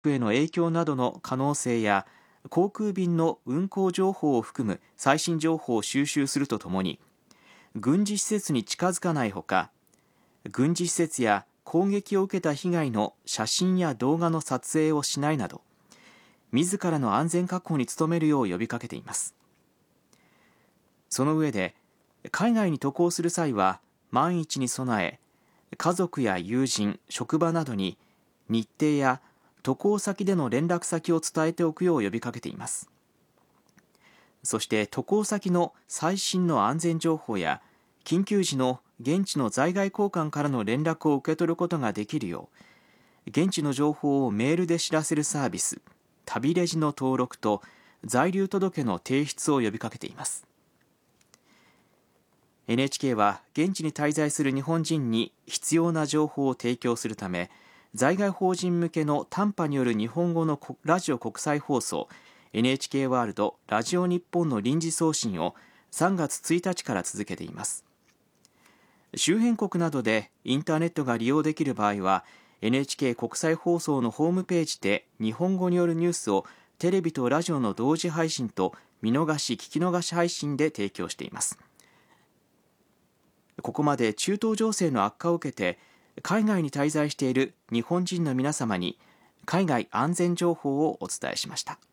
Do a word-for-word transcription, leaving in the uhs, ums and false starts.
への影響などの可能性や航空便の運航情報を含む最新情報を収集するとともに、軍事施設に近づかないほか、軍事施設や攻撃を受けた被害の写真や動画の撮影をしないなど、自らの安全確保に努めるよう呼びかけています。その上で、海外に渡航する際は万一に備え、家族や友人、職場などに日程や渡航先での連絡先を伝えておくよう呼びかけています。そして渡航先の最新の安全情報や緊急時の現地の在外公館からの連絡を受け取ることができるよう、現地の情報をメールで知らせるサービス、旅レジの登録と在留届の提出を呼びかけています。エヌエイチケー は現地に滞在する日本人に必要な情報を提供するため、在外邦人向けの短波による日本語のラジオ国際放送 エヌエイチケー ワールドラジオ日本の臨時送信をさんがつついたちから続けています。周辺国などでインターネットが利用できる場合は エヌエイチケー 国際放送のホームページで日本語によるニュースをテレビとラジオの同時配信と見逃し聞き逃し配信で提供しています。ここまで中東情勢の悪化を受けて海外に滞在している日本人の皆様に海外安全情報をお伝えしました。